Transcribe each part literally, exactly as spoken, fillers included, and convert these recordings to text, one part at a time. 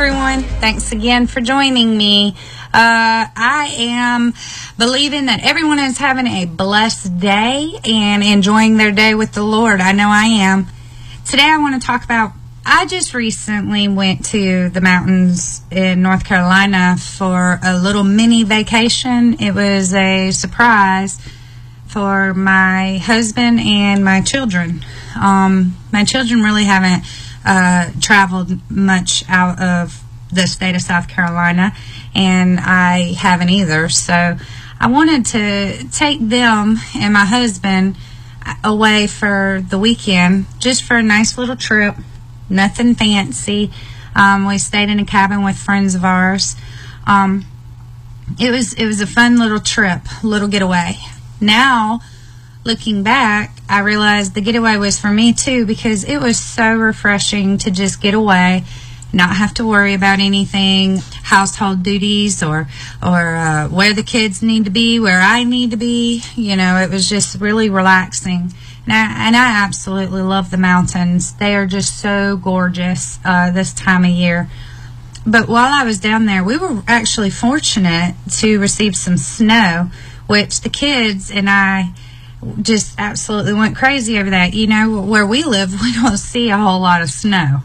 everyone. Thanks again for joining me. Uh, I am believing that everyone is having a blessed day and enjoying their day with the Lord. I know I am. Today I want to talk about, I just recently went to the mountains in North Carolina for a little mini vacation. It was a surprise for my husband and my children. Um, my children really haven't uh, traveled much out of the state of South Carolina, and I haven't either. So I wanted to take them and my husband away for the weekend, just for a nice little trip. Nothing fancy. Um, we stayed in a cabin with friends of ours. Um, it was it was a fun little trip, little getaway. Now, looking back, I realized the getaway was for me too, because it was so refreshing to just get away, not have to worry about anything, household duties, or or uh, where the kids need to be, where I need to be. You know, it was just really relaxing. And I, and I absolutely love the mountains. They are just so gorgeous uh, this time of year. But while I was down there, we were actually fortunate to receive some snow, which the kids and I just absolutely went crazy over that. You know, where we live, we don't see a whole lot of snow.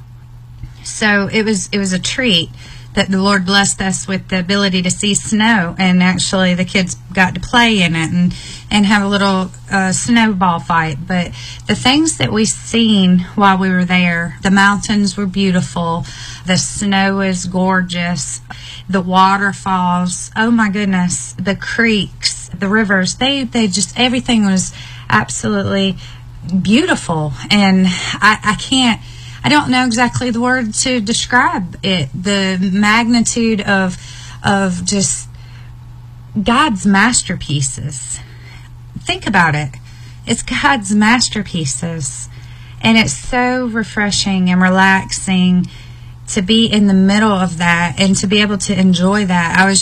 So it was it was a treat that the Lord blessed us with the ability to see snow, and actually the kids got to play in it and, and have a little uh, snowball fight. But the things that we seen while we were there, the mountains were beautiful, the snow is gorgeous, the waterfalls, oh my goodness, the creeks, the rivers, they, they just, everything was absolutely beautiful. And I, I can't, I don't know exactly the word to describe it. The magnitude of of just God's masterpieces. Think about it. It's God's masterpieces. And it's so refreshing and relaxing to be in the middle of that and to be able to enjoy that. I was